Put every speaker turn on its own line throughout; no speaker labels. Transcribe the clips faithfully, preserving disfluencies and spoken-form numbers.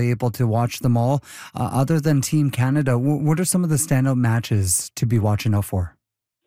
able to watch them all. Uh, other than Team Canada, w- what are some of the standout matches to be watching out for?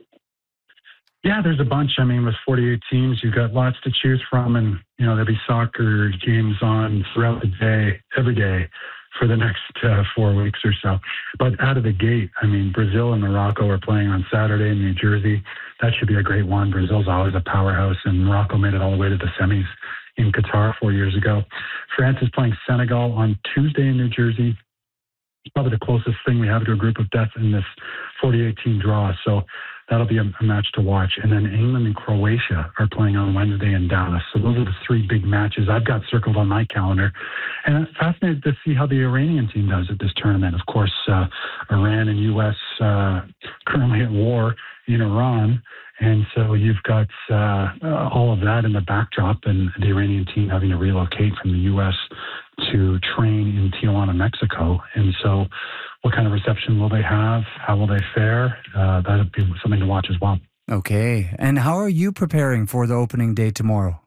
Yeah, there's a bunch. I mean, with forty-eight teams, you've got lots to choose from, and you know there'll be soccer games on throughout the day, every day, for the next uh, four weeks or so. But out of the gate, I mean, Brazil and Morocco are playing on Saturday in New Jersey. That should be a great one. Brazil's always a powerhouse, and Morocco made it all the way to the semis in Qatar four years ago. France is playing Senegal on Tuesday in New Jersey. It's probably the closest thing we have to a group of death in this forty-eight team draw. So that'll be a, a match to watch. And then England and Croatia are playing on Wednesday in Dallas. So those are the three big matches I've got circled on my calendar. And I'm fascinated to see how the Iranian team does at this tournament. Of course, uh, Iran and U S uh, currently at war in Iran. And so you've got uh, uh, all of that in the backdrop, and the Iranian team having to relocate from the U S to train in Tijuana, Mexico. And so what kind of reception will they have? How will they fare? Uh, that'll be something to watch as well.
Okay. And how are you preparing for the opening day tomorrow?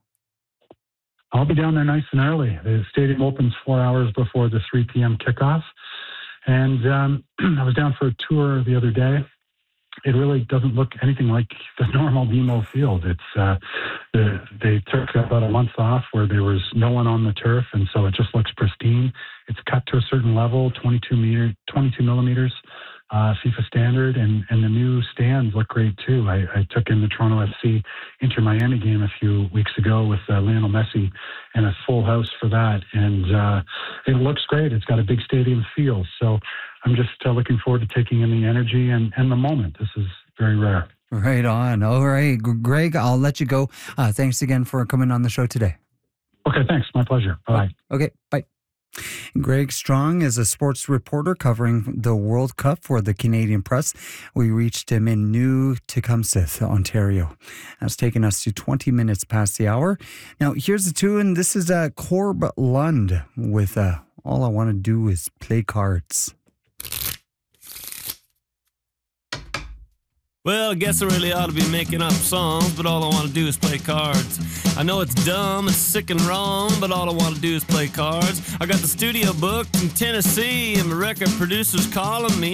I'll be down there nice and early. The stadium opens four hours before the three p.m. kickoff. And um, I was down for a tour the other day. It really doesn't look anything like the normal B M O field. It's uh, the, they took about a month off where there was no one on the turf, and so it just looks pristine. It's cut to a certain level, twenty-two meter, twenty-two millimeters, uh, FIFA standard, and, and the new stands look great too. I, I took in the Toronto F C Inter Miami game a few weeks ago with uh, Lionel Messi, and a full house for that, and uh, it looks great. It's got a big stadium feel, so I'm just uh, looking forward to taking in the energy and, and the moment. This is very rare.
Right on. All right, Greg, I'll let you go. Uh, thanks again for coming on the show today.
Okay, thanks. My pleasure. Bye.
Okay, bye. Greg Strong is a sports reporter covering the World Cup for the Canadian Press. We reached him in New Tecumseth, Ontario. That's taken us to twenty minutes past the hour. Now, here's the tune. This is uh, Corb Lund with uh, All I Want to Do Is Play Cards.
Well, I guess I really ought to be making up songs, but all I want to do is play cards. I know it's dumb and sick and wrong, but all I want to do is play cards. I got the studio booked in Tennessee, and my record producer's calling me.